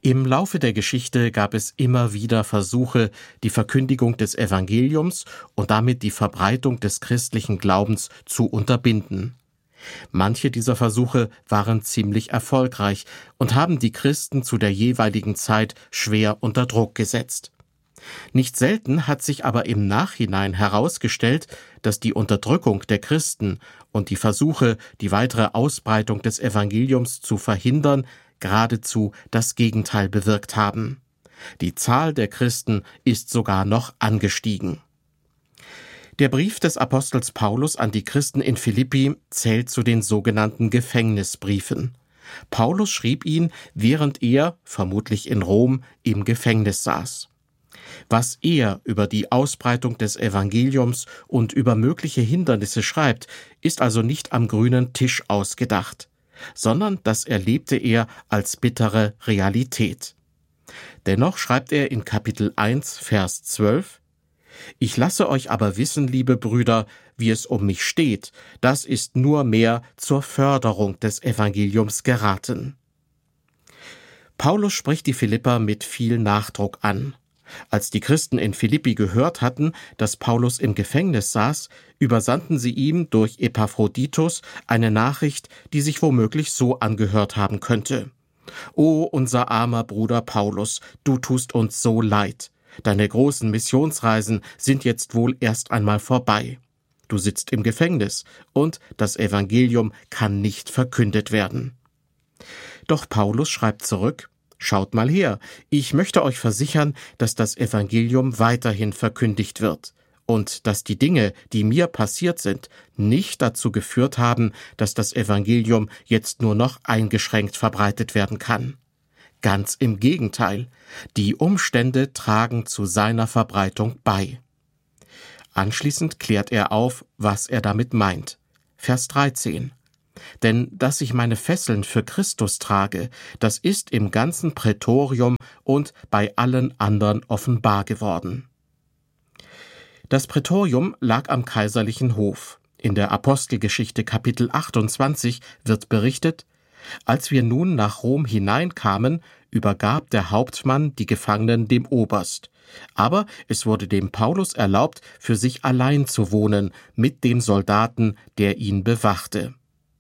Im Laufe der Geschichte gab es immer wieder Versuche, die Verkündigung des Evangeliums und damit die Verbreitung des christlichen Glaubens zu unterbinden. Manche dieser Versuche waren ziemlich erfolgreich und haben die Christen zu der jeweiligen Zeit schwer unter Druck gesetzt. Nicht selten hat sich aber im Nachhinein herausgestellt, dass die Unterdrückung der Christen und die Versuche, die weitere Ausbreitung des Evangeliums zu verhindern, geradezu das Gegenteil bewirkt haben. Die Zahl der Christen ist sogar noch angestiegen. Der Brief des Apostels Paulus an die Christen in Philippi zählt zu den sogenannten Gefängnisbriefen. Paulus schrieb ihn, während er, vermutlich in Rom, im Gefängnis saß. Was er über die Ausbreitung des Evangeliums und über mögliche Hindernisse schreibt, ist also nicht am grünen Tisch ausgedacht, sondern das erlebte er als bittere Realität. Dennoch schreibt er in Kapitel 1, Vers 12: »Ich lasse euch aber wissen, liebe Brüder, wie es um mich steht, das ist nur mehr zur Förderung des Evangeliums geraten.« Paulus spricht die Philipper mit viel Nachdruck an. Als die Christen in Philippi gehört hatten, dass Paulus im Gefängnis saß, übersandten sie ihm durch Epaphroditus eine Nachricht, die sich womöglich so angehört haben könnte: »O, unser armer Bruder Paulus, du tust uns so leid. Deine großen Missionsreisen sind jetzt wohl erst einmal vorbei. Du sitzt im Gefängnis und das Evangelium kann nicht verkündet werden.« Doch Paulus schreibt zurück: »Schaut mal her, ich möchte euch versichern, dass das Evangelium weiterhin verkündigt wird und dass die Dinge, die mir passiert sind, nicht dazu geführt haben, dass das Evangelium jetzt nur noch eingeschränkt verbreitet werden kann. Ganz im Gegenteil, die Umstände tragen zu seiner Verbreitung bei.« Anschließend klärt er auf, was er damit meint. Vers 13: »Denn dass ich meine Fesseln für Christus trage, das ist im ganzen Prätorium und bei allen anderen offenbar geworden.« Das Prätorium lag am kaiserlichen Hof. In der Apostelgeschichte Kapitel 28 wird berichtet: »Als wir nun nach Rom hineinkamen, übergab der Hauptmann die Gefangenen dem Oberst. Aber es wurde dem Paulus erlaubt, für sich allein zu wohnen, mit dem Soldaten, der ihn bewachte.«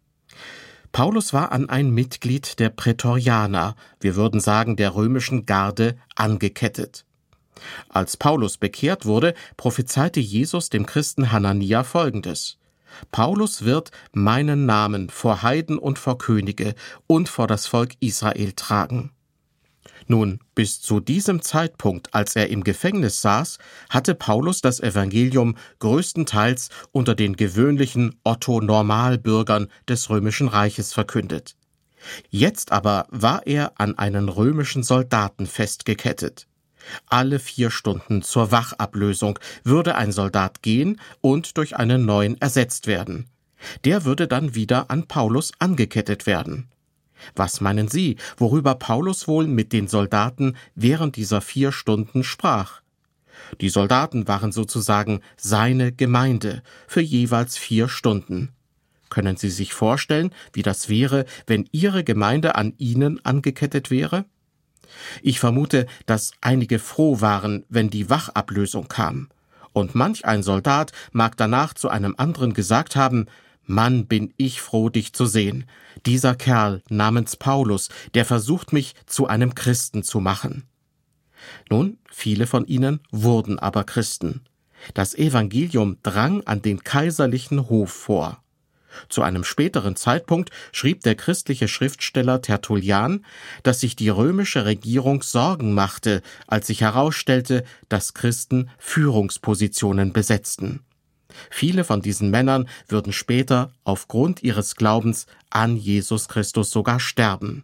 Paulus war an ein Mitglied der Prätorianer, wir würden sagen der römischen Garde, angekettet. Als Paulus bekehrt wurde, prophezeite Jesus dem Christen Hanania Folgendes: »Paulus wird meinen Namen vor Heiden und vor Könige und vor das Volk Israel tragen.« Nun, bis zu diesem Zeitpunkt, als er im Gefängnis saß, hatte Paulus das Evangelium größtenteils unter den gewöhnlichen Otto-Normalbürgern des Römischen Reiches verkündet. Jetzt aber war er an einen römischen Soldaten festgekettet. Alle 4 Stunden zur Wachablösung würde ein Soldat gehen und durch einen neuen ersetzt werden. Der würde dann wieder an Paulus angekettet werden. Was meinen Sie, worüber Paulus wohl mit den Soldaten während dieser 4 Stunden sprach? Die Soldaten waren sozusagen seine Gemeinde für jeweils 4 Stunden. Können Sie sich vorstellen, wie das wäre, wenn Ihre Gemeinde an Ihnen angekettet wäre? Ich vermute, dass einige froh waren, wenn die Wachablösung kam. Und manch ein Soldat mag danach zu einem anderen gesagt haben: »Mann, bin ich froh, dich zu sehen. Dieser Kerl namens Paulus, der versucht mich zu einem Christen zu machen.« Nun, viele von ihnen wurden aber Christen. Das Evangelium drang an den kaiserlichen Hof vor. Zu einem späteren Zeitpunkt schrieb der christliche Schriftsteller Tertullian, dass sich die römische Regierung Sorgen machte, als sich herausstellte, dass Christen Führungspositionen besetzten. Viele von diesen Männern würden später aufgrund ihres Glaubens an Jesus Christus sogar sterben.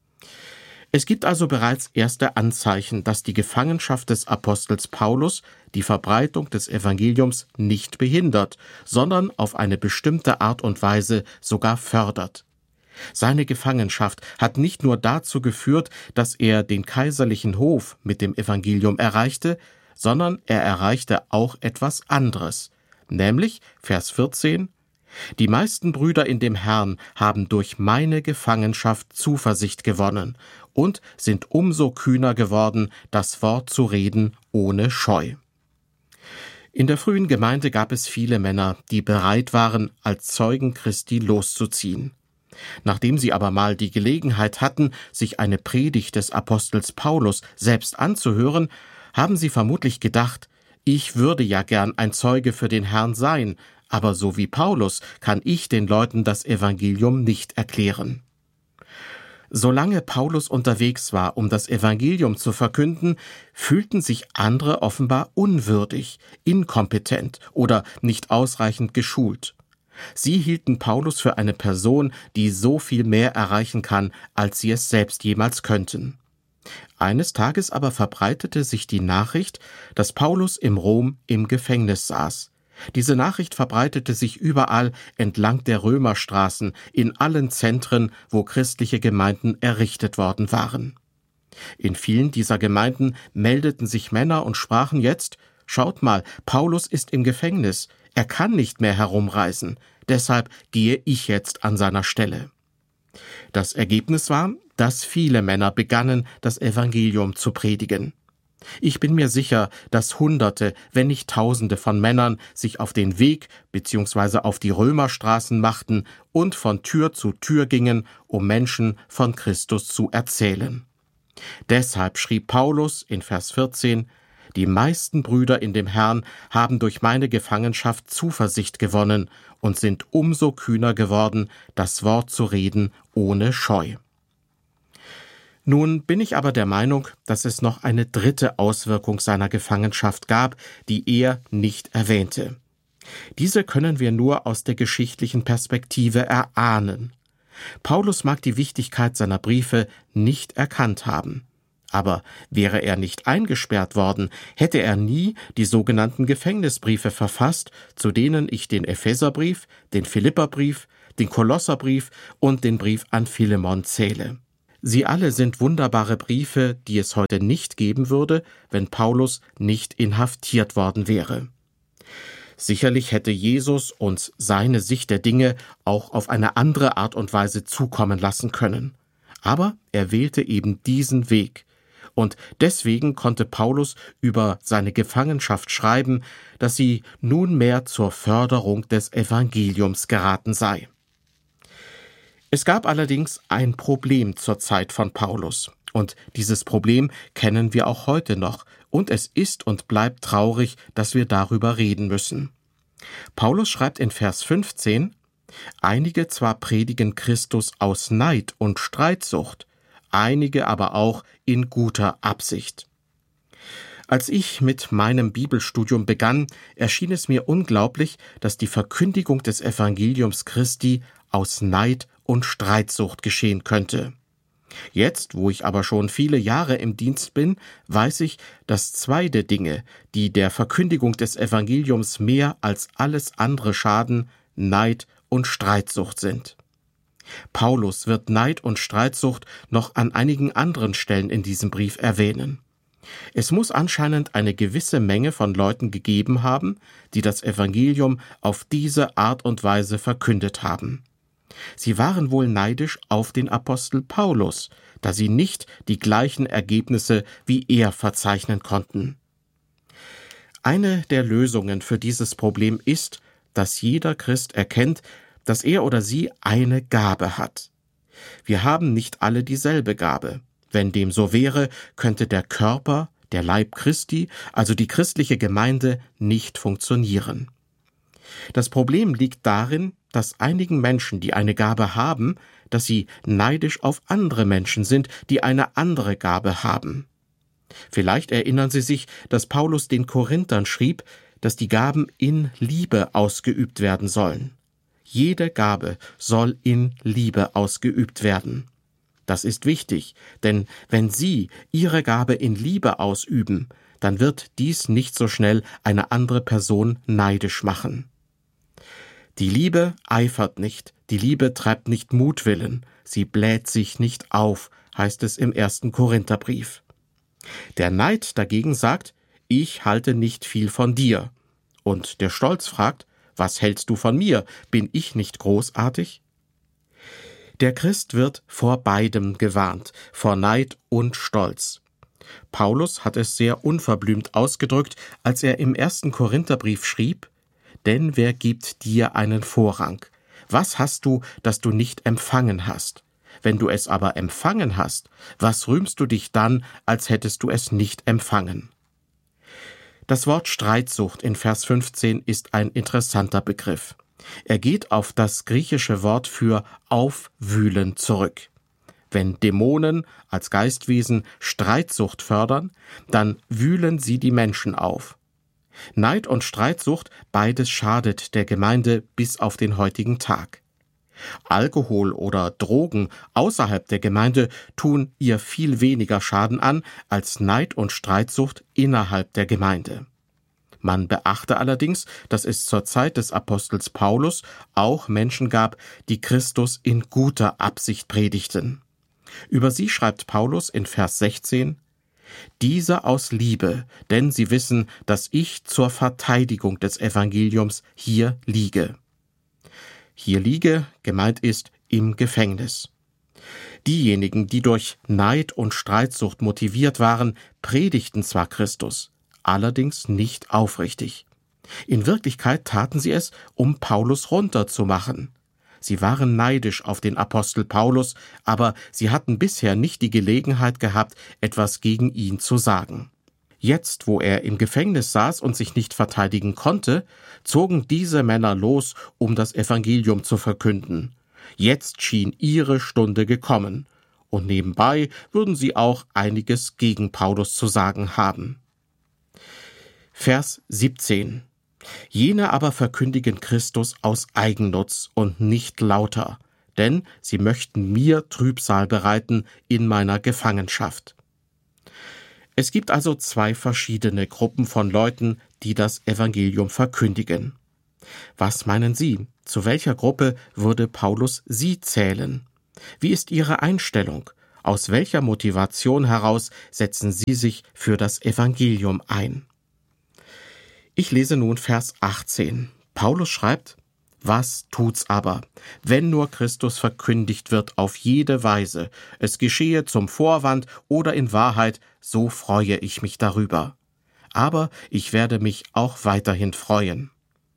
Es gibt also bereits erste Anzeichen, dass die Gefangenschaft des Apostels Paulus die Verbreitung des Evangeliums nicht behindert, sondern auf eine bestimmte Art und Weise sogar fördert. Seine Gefangenschaft hat nicht nur dazu geführt, dass er den kaiserlichen Hof mit dem Evangelium erreichte, sondern er erreichte auch etwas anderes, nämlich, Vers 14, Die meisten Brüder in dem Herrn haben durch meine Gefangenschaft Zuversicht gewonnen und sind umso kühner geworden, das Wort zu reden ohne Scheu. In der frühen Gemeinde gab es viele Männer, die bereit waren, als Zeugen Christi loszuziehen. Nachdem sie aber mal die Gelegenheit hatten, sich eine Predigt des Apostels Paulus selbst anzuhören, haben sie vermutlich gedacht, ich würde ja gern ein Zeuge für den Herrn sein, aber so wie Paulus kann ich den Leuten das Evangelium nicht erklären. Solange Paulus unterwegs war, um das Evangelium zu verkünden, fühlten sich andere offenbar unwürdig, inkompetent oder nicht ausreichend geschult. Sie hielten Paulus für eine Person, die so viel mehr erreichen kann, als sie es selbst jemals könnten. Eines Tages aber verbreitete sich die Nachricht, dass Paulus im Rom im Gefängnis saß. Diese Nachricht verbreitete sich überall entlang der Römerstraßen, in allen Zentren, wo christliche Gemeinden errichtet worden waren. In vielen dieser Gemeinden meldeten sich Männer und sprachen jetzt, schaut mal, Paulus ist im Gefängnis, er kann nicht mehr herumreisen, deshalb gehe ich jetzt an seiner Stelle. Das Ergebnis war, dass viele Männer begannen, das Evangelium zu predigen. Ich bin mir sicher, dass Hunderte, wenn nicht Tausende von Männern sich auf den Weg bzw. auf die Römerstraßen machten und von Tür zu Tür gingen, um Menschen von Christus zu erzählen. Deshalb schrieb Paulus in Vers 14, die meisten Brüder in dem Herrn haben durch meine Gefangenschaft Zuversicht gewonnen und sind umso kühner geworden, das Wort zu reden ohne Scheu. Nun bin ich aber der Meinung, dass es noch eine dritte Auswirkung seiner Gefangenschaft gab, die er nicht erwähnte. Diese können wir nur aus der geschichtlichen Perspektive erahnen. Paulus mag die Wichtigkeit seiner Briefe nicht erkannt haben. Aber wäre er nicht eingesperrt worden, hätte er nie die sogenannten Gefängnisbriefe verfasst, zu denen ich den Epheserbrief, den Philipperbrief, den Kolosserbrief und den Brief an Philemon zähle. Sie alle sind wunderbare Briefe, die es heute nicht geben würde, wenn Paulus nicht inhaftiert worden wäre. Sicherlich hätte Jesus uns seine Sicht der Dinge auch auf eine andere Art und Weise zukommen lassen können. Aber er wählte eben diesen Weg. Und deswegen konnte Paulus über seine Gefangenschaft schreiben, dass sie nunmehr zur Förderung des Evangeliums geraten sei. Es gab allerdings ein Problem zur Zeit von Paulus, und dieses Problem kennen wir auch heute noch, und es ist und bleibt traurig, dass wir darüber reden müssen. Paulus schreibt in Vers 15, einige zwar predigen Christus aus Neid und Streitsucht, einige aber auch in guter Absicht. Als ich mit meinem Bibelstudium begann, erschien es mir unglaublich, dass die Verkündigung des Evangeliums Christi aus Neid und Streitsucht geschehen könnte. Jetzt, wo ich aber schon viele Jahre im Dienst bin, weiß ich, dass zwei der Dinge, die der Verkündigung des Evangeliums mehr als alles andere schaden, Neid und Streitsucht sind. Paulus wird Neid und Streitsucht noch an einigen anderen Stellen in diesem Brief erwähnen. Es muss anscheinend eine gewisse Menge von Leuten gegeben haben, die das Evangelium auf diese Art und Weise verkündet haben. Sie waren wohl neidisch auf den Apostel Paulus, da sie nicht die gleichen Ergebnisse wie er verzeichnen konnten. Eine der Lösungen für dieses Problem ist, dass jeder Christ erkennt, dass er oder sie eine Gabe hat. Wir haben nicht alle dieselbe Gabe. Wenn dem so wäre, könnte der Körper, der Leib Christi, also die christliche Gemeinde, nicht funktionieren. Das Problem liegt darin, dass einigen Menschen, die eine Gabe haben, dass sie neidisch auf andere Menschen sind, die eine andere Gabe haben. Vielleicht erinnern Sie sich, dass Paulus den Korinthern schrieb, dass die Gaben in Liebe ausgeübt werden sollen. Jede Gabe soll in Liebe ausgeübt werden. Das ist wichtig, denn wenn Sie Ihre Gabe in Liebe ausüben, dann wird dies nicht so schnell eine andere Person neidisch machen. Die Liebe eifert nicht, die Liebe treibt nicht Mutwillen, sie bläht sich nicht auf, heißt es im 1. Korintherbrief. Der Neid dagegen sagt, ich halte nicht viel von dir. Und der Stolz fragt, Was hältst du von mir? Bin ich nicht großartig? Der Christ wird vor beidem gewarnt, vor Neid und Stolz. Paulus hat es sehr unverblümt ausgedrückt, als er im 1. Korintherbrief schrieb: Denn wer gibt dir einen Vorrang? Was hast du, das du nicht empfangen hast? Wenn du es aber empfangen hast, was rühmst du dich dann, als hättest du es nicht empfangen? Das Wort Streitsucht in Vers 15 ist ein interessanter Begriff. Er geht auf das griechische Wort für aufwühlen zurück. Wenn Dämonen als Geistwesen Streitsucht fördern, dann wühlen sie die Menschen auf. Neid und Streitsucht, beides schadet der Gemeinde bis auf den heutigen Tag. Alkohol oder Drogen außerhalb der Gemeinde tun ihr viel weniger Schaden an als Neid und Streitsucht innerhalb der Gemeinde. Man beachte allerdings, dass es zur Zeit des Apostels Paulus auch Menschen gab, die Christus in guter Absicht predigten. Über sie schreibt Paulus in Vers 16: Diese aus Liebe, denn sie wissen, dass ich zur Verteidigung des Evangeliums hier liege. Hier liege, gemeint ist, im Gefängnis. Diejenigen, die durch Neid und Streitsucht motiviert waren, predigten zwar Christus, allerdings nicht aufrichtig. In Wirklichkeit taten sie es, um Paulus runterzumachen. Sie waren neidisch auf den Apostel Paulus, aber sie hatten bisher nicht die Gelegenheit gehabt, etwas gegen ihn zu sagen. Jetzt, wo er im Gefängnis saß und sich nicht verteidigen konnte, zogen diese Männer los, um das Evangelium zu verkünden. Jetzt schien ihre Stunde gekommen, und nebenbei würden sie auch einiges gegen Paulus zu sagen haben. Vers 17: Jene aber verkündigen Christus aus Eigennutz und nicht lauter, denn sie möchten mir Trübsal bereiten in meiner Gefangenschaft. Es gibt also zwei verschiedene Gruppen von Leuten, die das Evangelium verkündigen. Was meinen Sie? Zu welcher Gruppe würde Paulus Sie zählen? Wie ist Ihre Einstellung? Aus welcher Motivation heraus setzen Sie sich für das Evangelium ein? Ich lese nun Vers 18. Paulus schreibt: Was tut's aber, wenn nur Christus verkündigt wird auf jede Weise, es geschehe zum Vorwand oder in Wahrheit, so freue ich mich darüber. Aber ich werde mich auch weiterhin freuen.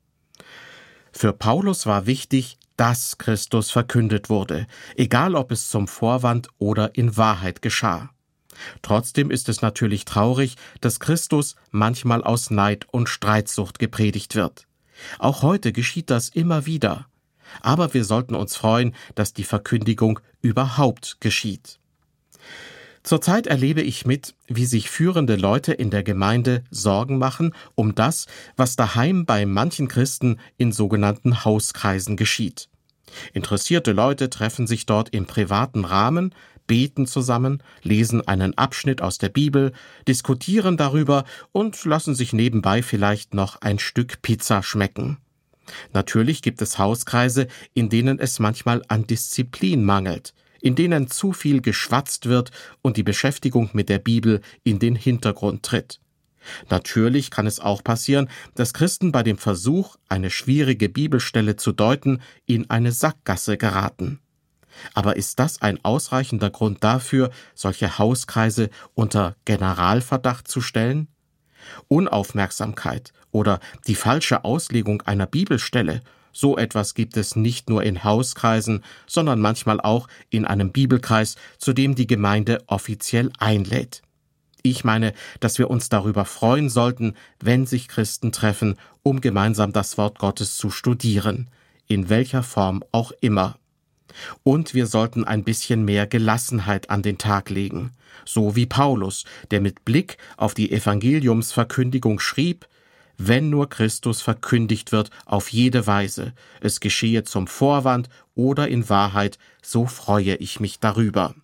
Für Paulus war wichtig, dass Christus verkündet wurde, egal ob es zum Vorwand oder in Wahrheit geschah. Trotzdem ist es natürlich traurig, dass Christus manchmal aus Neid und Streitsucht gepredigt wird. Auch heute geschieht das immer wieder. Aber wir sollten uns freuen, dass die Verkündigung überhaupt geschieht. Zurzeit erlebe ich mit, wie sich führende Leute in der Gemeinde Sorgen machen um das, was daheim bei manchen Christen in sogenannten Hauskreisen geschieht. Interessierte Leute treffen sich dort im privaten Rahmen, beten zusammen, lesen einen Abschnitt aus der Bibel, diskutieren darüber und lassen sich nebenbei vielleicht noch ein Stück Pizza schmecken. Natürlich gibt es Hauskreise, in denen es manchmal an Disziplin mangelt, in denen zu viel geschwatzt wird und die Beschäftigung mit der Bibel in den Hintergrund tritt. Natürlich kann es auch passieren, dass Christen bei dem Versuch, eine schwierige Bibelstelle zu deuten, in eine Sackgasse geraten. Aber ist das ein ausreichender Grund dafür, solche Hauskreise unter Generalverdacht zu stellen? Unaufmerksamkeit oder die falsche Auslegung einer Bibelstelle, so etwas gibt es nicht nur in Hauskreisen, sondern manchmal auch in einem Bibelkreis, zu dem die Gemeinde offiziell einlädt. Ich meine, dass wir uns darüber freuen sollten, wenn sich Christen treffen, um gemeinsam das Wort Gottes zu studieren, in welcher Form auch immer. Und wir sollten ein bisschen mehr Gelassenheit an den Tag legen, so wie Paulus, der mit Blick auf die Evangeliumsverkündigung schrieb: Wenn nur Christus verkündigt wird auf jede Weise, es geschehe zum Vorwand oder in Wahrheit, so freue ich mich darüber.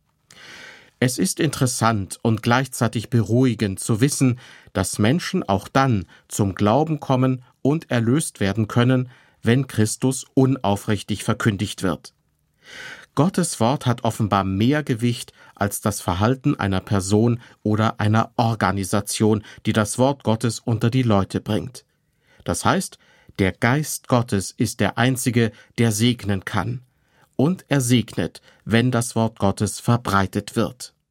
Es ist interessant und gleichzeitig beruhigend zu wissen, dass Menschen auch dann zum Glauben kommen und erlöst werden können, wenn Christus unaufrichtig verkündigt wird. Gottes Wort hat offenbar mehr Gewicht als das Verhalten einer Person oder einer Organisation, die das Wort Gottes unter die Leute bringt. Das heißt, Der Geist Gottes ist der Einzige, der segnen kann. Und er segnet, wenn das Wort Gottes verbreitet wird.